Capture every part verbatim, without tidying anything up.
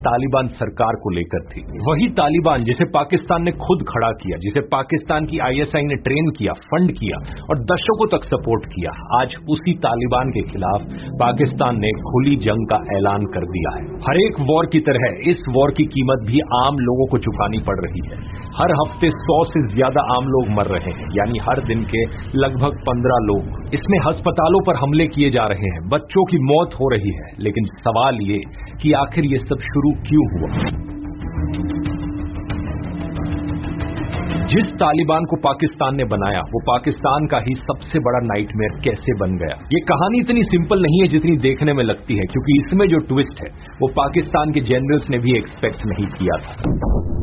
तालिबान सरकार को लेकर थी। वही तालिबान जिसे पाकिस्तान ने खुद खड़ा किया, जिसे पाकिस्तान की आईएसआई ने ट्रेन किया, फंड किया और दशकों तक सपोर्ट किया, आज उसी तालिबान के खिलाफ पाकिस्तान ने खुली जंग का ऐलान कर दिया है। हर एक वॉर की तरह इस वॉर की कीमत भी आम लोगों को चुकानी पड़ रही है। हर हफ्ते सौ से ज्यादा आम लोग मर रहे हैं, यानी हर दिन के लगभग पंद्रह लोग। इसमें अस्पतालों पर हमले किए जा रहे हैं, बच्चों की मौत हो रही है। लेकिन सवाल ये कि आखिर ये सब शुरू क्यों हुआ? जिस तालिबान को पाकिस्तान ने बनाया वो पाकिस्तान का ही सबसे बड़ा नाइटमेयर कैसे बन गया? ये कहानी इतनी सिंपल नहीं है जितनी देखने में लगती है, क्योंकि इसमें जो ट्विस्ट है वो पाकिस्तान के जनरल्स ने भी एक्सपेक्ट नहीं किया था।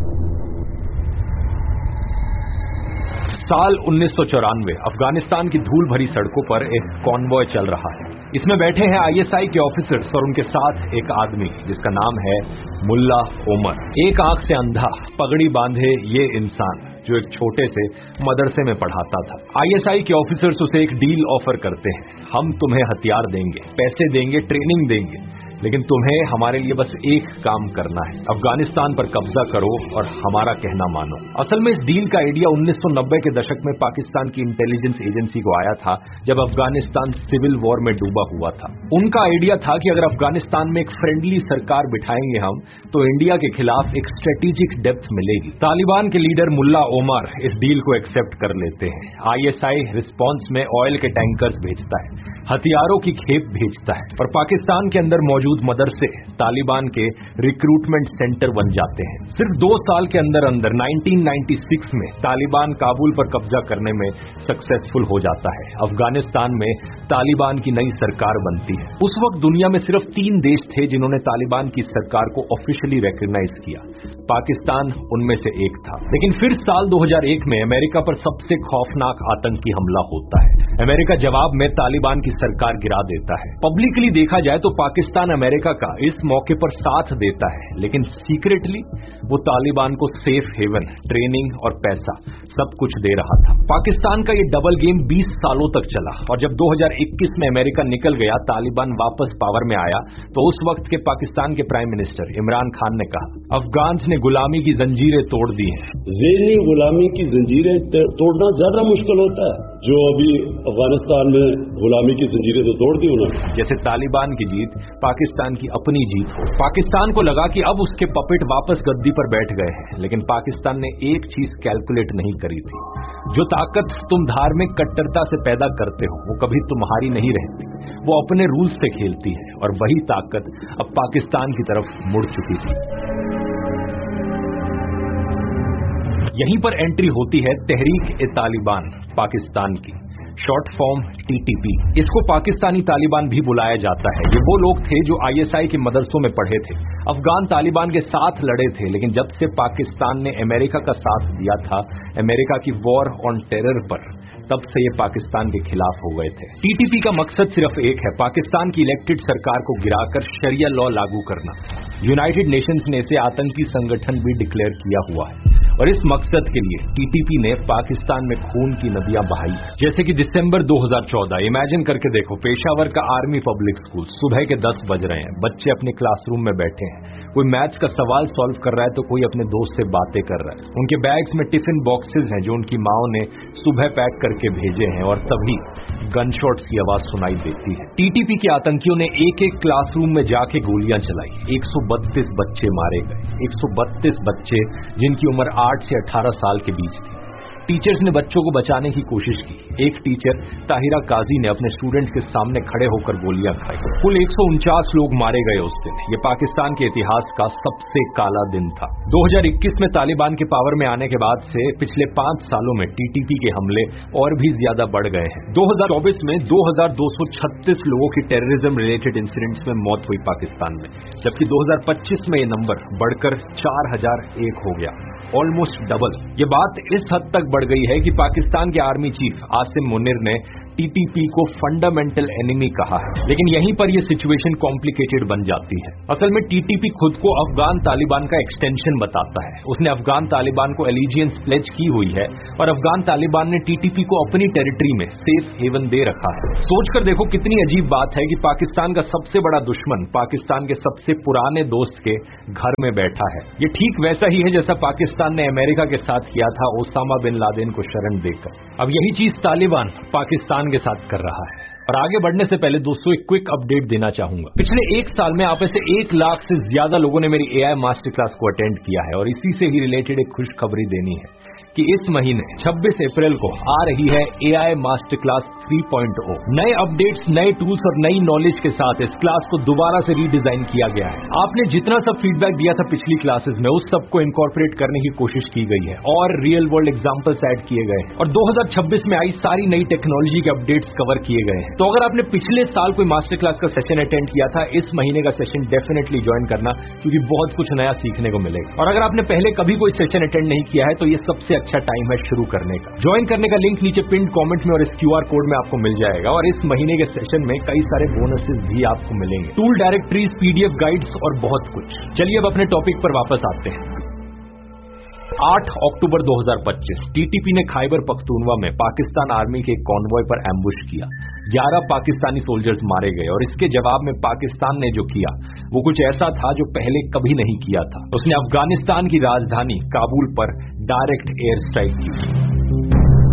साल उन्नीस सौ चौरानवे, अफगानिस्तान की धूल भरी सड़कों पर एक कॉन्वॉय चल रहा है। इसमें बैठे हैं आईएसआई के ऑफिसर्स और उनके साथ एक आदमी जिसका नाम है मुल्ला ओमर। एक आंख से अंधा, पगड़ी बांधे ये इंसान जो एक छोटे से मदरसे में पढ़ाता था। आईएसआई के ऑफिसर्स उसे एक डील ऑफर करते हैं, हम तुम्हें हथियार देंगे, पैसे देंगे, ट्रेनिंग देंगे, लेकिन तुम्हें हमारे लिए बस एक काम करना है, अफगानिस्तान पर कब्जा करो और हमारा कहना मानो। असल में इस डील का आइडिया उन्नीस सौ नब्बे के दशक में पाकिस्तान की इंटेलिजेंस एजेंसी को आया था, जब अफगानिस्तान सिविल वॉर में डूबा हुआ था। उनका आइडिया था कि अगर अफगानिस्तान में एक फ्रेंडली सरकार बिठाएंगे हम, तो इंडिया के खिलाफ एक स्ट्रेटेजिक डेप्थ मिलेगी। तालिबान के लीडर मुल्ला ओमर इस डील को एक्सेप्ट कर लेते हैं। आईएसआई रिस्पॉन्स में ऑयल के टैंकर्स भेजता है, हथियारों की खेप भेजता है और पाकिस्तान के अंदर मौजूद मदरसे तालिबान के रिक्रूटमेंट सेंटर बन जाते हैं। सिर्फ दो साल के अंदर अंदर उन्नीस सौ छियानवे में तालिबान काबुल पर कब्जा करने में सक्सेसफुल हो जाता है। अफगानिस्तान में तालिबान की नई सरकार बनती है। उस वक्त दुनिया में सिर्फ तीन देश थे जिन्होंने तालिबान की सरकार को ऑफिशियली रिकॉग्नाइज किया, पाकिस्तान उनमें से एक था। लेकिन फिर साल दो हज़ार एक में अमेरिका पर सबसे खौफनाक आतंकी हमला होता है। अमेरिका जवाब में तालिबान की सरकार गिरा देता है। पब्लिकली देखा जाए तो पाकिस्तान अमेरिका का इस मौके पर साथ देता है, लेकिन सीक्रेटली वो तालिबान को सेफ हेवन, ट्रेनिंग और पैसा सब कुछ दे रहा था। पाकिस्तान का ये डबल गेम बीस सालों तक चला और जब दो हज़ार इक्कीस में अमेरिका निकल गया, तालिबान वापस पावर में आया, तो उस वक्त के पाकिस्तान के प्राइम मिनिस्टर इमरान खान ने कहा, अफगान्स ने गुलामी की जंजीरें तोड़ दी हैं। ज़हनी गुलामी की जंजीरें तोड़ना ज्यादा मुश्किल होता है। जो अभी अफगानिस्तान में गुलामी की जंजीरें तो तोड़ दी उन्होंने। जैसे तालिबान की जीत पाकिस्तान की अपनी जीत हो। पाकिस्तान को लगा कि अब उसके पपेट वापस गद्दी पर बैठ गए हैं, लेकिन पाकिस्तान ने एक चीज कैलकुलेट नहीं करी थी। जो ताकत तुम धार्मिक कट्टरता से पैदा करते हो वो कभी तुम्हारी नहीं रहती, वो अपने रूल्स से खेलती है, और वही ताकत अब पाकिस्तान की तरफ मुड़ चुकी थी। यहीं पर एंट्री होती है तहरीक-ए-तालिबान पाकिस्तान की, शॉर्ट फॉर्म टीटीपी। इसको पाकिस्तानी तालिबान भी बुलाया जाता है। ये वो लोग थे जो आईएसआई के मदरसों में पढ़े थे, अफगान तालिबान के साथ लड़े थे, लेकिन जब से पाकिस्तान ने अमेरिका का साथ दिया था, अमेरिका की वॉर ऑन टेरर पर, तब से ये पाकिस्तान के खिलाफ हो गए थे। टीटीपी का मकसद सिर्फ एक है, पाकिस्तान की इलेक्टेड सरकार को गिराकर शरिया लॉ लागू करना। यूनाइटेड नेशंस ने इसे आतंकी संगठन भी डिक्लेयर किया हुआ है, और इस मकसद के लिए टीटीपी ने पाकिस्तान में खून की नदियां बहाई। जैसे कि दिसंबर दो हज़ार चौदह, इमेजिन करके देखो, पेशावर का आर्मी पब्लिक स्कूल, सुबह के दस बज रहे हैं, बच्चे अपने क्लासरूम में बैठे हैं, कोई मैथ्स का सवाल सॉल्व कर रहा है तो कोई अपने दोस्त से बातें कर रहा है। उनके बैग्स में टिफिन बॉक्सेस हैं जो उनकी माओ ने सुबह पैक करके भेजे हैं, और तभी गनशॉट्स की आवाज सुनाई देती है। टीटीपी के आतंकियों ने एक एक क्लासरूम में जाके गोलियां चलाई। एक सौ बत्तीस बच्चे मारे गए, एक सौ बत्तीस बच्चे जिनकी उम्र आठ से अठारह साल के बीच थी। टीचर्स ने बच्चों को बचाने की कोशिश की। एक टीचर ताहिरा काजी ने अपने स्टूडेंट्स के सामने खड़े होकर गोलियां खाई। कुल एक सौ उनचास लोग मारे गए उस दिन। ये पाकिस्तान के इतिहास का सबसे काला दिन था। दो हज़ार इक्कीस में तालिबान के पावर में आने के बाद से पिछले पांच सालों में टीटीपी के हमले और भी ज्यादा बढ़ गए हैं। दो हज़ार चौबीस में दो हज़ार दो सौ छत्तीस लोगों की टेररिज्म रिलेटेड इंसिडेंट्स में मौत हुई पाकिस्तान में, जबकि दो हज़ार पच्चीस में ये नंबर बढ़कर चार हजार एक हो गया, ऑलमोस्ट डबल। ये बात इस हद तक बढ़ गई है कि पाकिस्तान के आर्मी चीफ आसिम मुनीर ने टीटीपी को फंडामेंटल एनिमी कहा है, लेकिन यहीं पर यह सिचुएशन कॉम्प्लिकेटेड बन जाती है। असल में टीटीपी खुद को अफगान तालिबान का एक्सटेंशन बताता है। उसने अफगान तालिबान को एलिजियंस प्लेज की हुई है और अफगान तालिबान ने टीटीपी को अपनी टेरिटरी में सेफ हेवन दे रखा है। सोचकर देखो कितनी अजीब बात है कि पाकिस्तान का सबसे बड़ा दुश्मन पाकिस्तान के सबसे पुराने दोस्त के घर में बैठा है। ये ठीक वैसा ही है जैसा पाकिस्तान ने अमेरिका के साथ किया था ओसामा बिन लादेन को शरण देकर। अब यही चीज तालिबान पाकिस्तान के साथ कर रहा है। और आगे बढ़ने से पहले दोस्तों एक क्विक अपडेट देना चाहूंगा। पिछले एक साल में आप में से एक लाख से ज्यादा लोगों ने मेरी एआई मास्टर क्लास को अटेंड किया है और इसी से ही रिलेटेड एक खुशखबरी देनी है कि इस महीने छब्बीस अप्रैल को आ रही है AI master class three point ओ। नए अपडेट्स, नए टूल्स और नई नॉलेज के साथ इस क्लास को दोबारा से रीडिजाइन किया गया है। आपने जितना सब फीडबैक दिया था पिछली क्लासेस में, उस सबको इनकॉर्पोरेट करने की कोशिश की गई है और रियल वर्ल्ड एग्जांपल्स ऐड किए गए हैं और दो हज़ार छब्बीस में आई सारी नई टेक्नोलॉजी के अपडेट्स कवर किए गए हैं। तो अगर आपने पिछले साल कोई मास्टर क्लास का सेशन अटेंड किया था, इस महीने का सेशन डेफिनेटली ज्वाइन करना, क्योंकि बहुत कुछ नया सीखने को मिलेगा। और अगर आपने पहले कभी कोई सेशन अटेंड नहीं किया है तो ये सबसे अच्छा टाइम है शुरू करने का। ज्वाइन करने का लिंक नीचे पिन कमेंट में और इस क्यूआर कोड में आपको मिल जाएगा और इस महीने के सेशन में कई सारे बोनसेस भी आपको मिलेंगे, टूल डायरेक्टरीज, पीडीएफ गाइड्स और बहुत कुछ। चलिए अब अपने टॉपिक पर वापस आते हैं। आठ अक्टूबर दो हज़ार पच्चीस टीटीपी ने खैबर पख्तूनवा में पाकिस्तान आर्मी के एक कॉन्वॉय पर एम्बुश किया। ग्यारह पाकिस्तानी सोल्जर्स मारे गए और इसके जवाब में पाकिस्तान ने जो किया वो कुछ ऐसा था जो पहले कभी नहीं किया था। उसने अफगानिस्तान की राजधानी काबुल पर डायरेक्ट एयर स्ट्राइक की।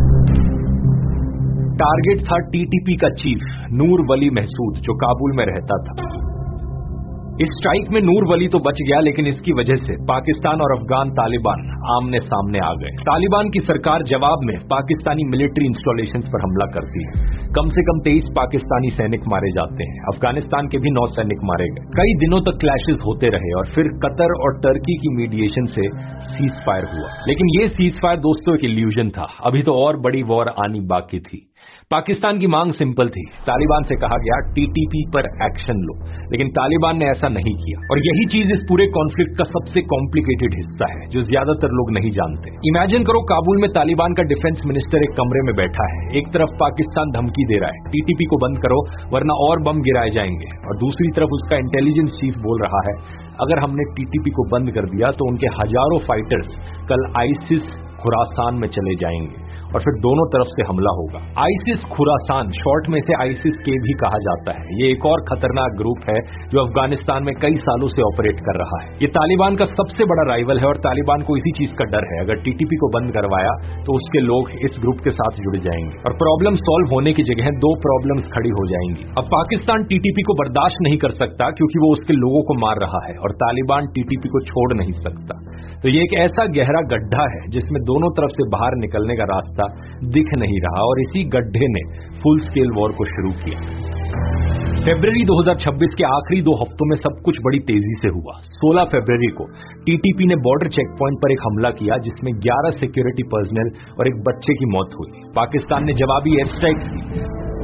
टारगेट था टीटीपी का चीफ नूर वली महसूद जो काबुल में रहता था। इस स्ट्राइक में नूर वली तो बच गया, लेकिन इसकी वजह से पाकिस्तान और अफगान तालिबान आमने सामने आ गए। तालिबान की सरकार जवाब में पाकिस्तानी मिलिट्री इंस्टॉलेशंस पर हमला करती है। कम से कम तेईस पाकिस्तानी सैनिक मारे जाते हैं। अफगानिस्तान के भी नौ सैनिक मारे गए। कई दिनों तक क्लैशेस होते रहे और फिर कतर और टर्की की मीडिएशन से सीज फायर हुआ। लेकिन ये सीज फायर दोस्तों एक इल्यूजन था, अभी तो और बड़ी वॉर आनी बाकी थी। पाकिस्तान की मांग सिंपल थी। तालिबान से कहा गया टीटीपी पर एक्शन लो, लेकिन तालिबान ने ऐसा नहीं किया। और यही चीज इस पूरे कॉन्फ्लिक्ट का सबसे कॉम्प्लिकेटेड हिस्सा है जो ज्यादातर लोग नहीं जानते। इमेजिन करो काबुल में तालिबान का डिफेंस मिनिस्टर एक कमरे में बैठा है। एक तरफ पाकिस्तान धमकी दे रहा है टीटीपी को बंद करो वरना और बम गिराए जाएंगे, और दूसरी तरफ उसका इंटेलिजेंस चीफ बोल रहा है अगर हमने टीटीपी को बंद कर दिया तो उनके हजारों फाइटर्स कल आईसिस खुरासान में चले जाएंगे और फिर दोनों तरफ से हमला होगा। आईसिस खुरासान, शॉर्ट में से आईसिस के भी कहा जाता है, ये एक और खतरनाक ग्रुप है जो अफगानिस्तान में कई सालों से ऑपरेट कर रहा है। ये तालिबान का सबसे बड़ा राइवल है और तालिबान को इसी चीज का डर है अगर टीटीपी को बंद करवाया तो उसके लोग इस ग्रुप के साथ जुड़ जाएंगे और प्रॉब्लम सॉल्व होने की जगह दो प्रॉब्लम्स खड़ी हो जाएंगी। अब पाकिस्तान टीटीपी को बर्दाश्त नहीं कर सकता क्योंकि वो उसके लोगों को मार रहा है और तालिबान टीटीपी को छोड़ नहीं सकता। तो ये एक ऐसा गहरा गड्ढा है जिसमें दोनों तरफ से बाहर निकलने का रास्ता दिख नहीं रहा और इसी गड्ढे ने फुल स्केल वॉर को शुरू किया। फरवरी दो हज़ार छब्बीस के आखिरी दो हफ्तों में सब कुछ बड़ी तेजी से हुआ। सोलह फरवरी को टीटीपी ने बॉर्डर चेक पॉइंट पर एक हमला किया जिसमें ग्यारह सिक्योरिटी पर्सनल और एक बच्चे की मौत हुई। पाकिस्तान ने जवाबी एयर स्ट्राइक की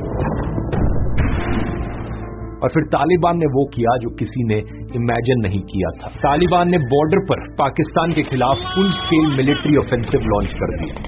और फिर तालिबान ने वो किया जो किसी ने इमेजिन नहीं किया था। तालिबान ने बॉर्डर पर पाकिस्तान के खिलाफ full scale military offensive launch कर दिया।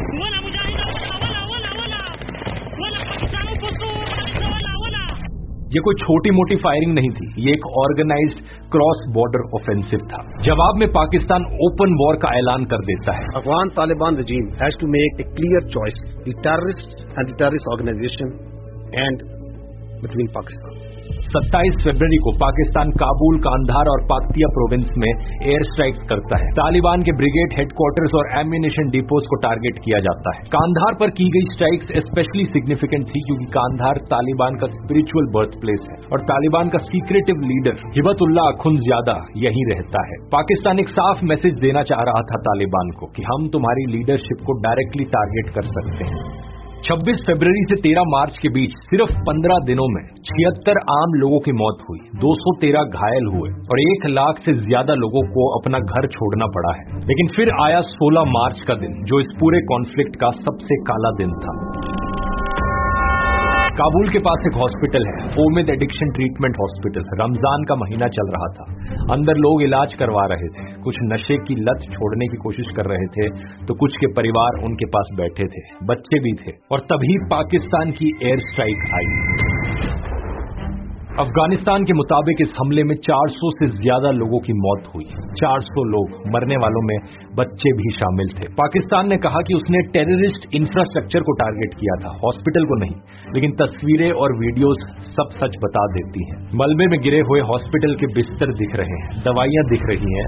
ये कोई छोटी मोटी फायरिंग नहीं थी, ये एक ऑर्गेनाइज्ड क्रॉस बॉर्डर ऑफेंसिव था। जवाब में पाकिस्तान ओपन वॉर का ऐलान कर देता है। Afghan Taliban regime has to make a clear choice, the terrorists and the terrorist organization and between Pakistan. सत्ताईस फरवरी को पाकिस्तान काबुल, कांधार और पाक्तिया प्रोविंस में एयर स्ट्राइक्स करता है। तालिबान के ब्रिगेड हेडक्वार्टर्स और एम्यूनिशन डिपोज को टारगेट किया जाता है। कांधार पर की गई स्ट्राइक्स स्पेशली सिग्निफिकेंट थी क्योंकि कांधार तालिबान का स्पिरिचुअल बर्थ प्लेस है और तालिबान का सीक्रेटिव लीडर हिबतुल्लाह अखुंदज़्यादा यहीं रहता है। पाकिस्तान एक साफ मैसेज देना चाह रहा था तालिबान को कि हम तुम्हारी लीडरशिप को डायरेक्टली टारगेट कर सकते हैं। छब्बीस फरवरी से तेरह मार्च के बीच सिर्फ पंद्रह दिनों में छिहत्तर आम लोगों की मौत हुई, दो सौ तेरह घायल हुए और एक लाख से ज्यादा लोगों को अपना घर छोड़ना पड़ा है। लेकिन फिर आया सोलह मार्च का दिन जो इस पूरे कॉन्फ्लिक्ट का सबसे काला दिन था। काबुल के पास एक हॉस्पिटल है, Omid addiction treatment hospital. Ramzan का महीना चल रहा था, अंदर लोग इलाज करवा रहे थे, कुछ नशे की लत छोड़ने की कोशिश कर रहे थे, तो कुछ के परिवार उनके पास बैठे थे, बच्चे भी थे। और तभी पाकिस्तान की एयर स्ट्राइक आई। अफगानिस्तान के मुताबिक इस हमले में चार सौ से ज्यादा लोगों की मौत हुई। चार सौ लोग, मरने वालों में बच्चे भी शामिल थे। पाकिस्तान ने कहा कि उसने टेररिस्ट इंफ्रास्ट्रक्चर को टारगेट किया था, हॉस्पिटल को नहीं, लेकिन तस्वीरें और वीडियोस सब सच बता देती हैं। मलबे में गिरे हुए हॉस्पिटल के बिस्तर दिख रहे हैं, दवाइयां दिख रही हैं,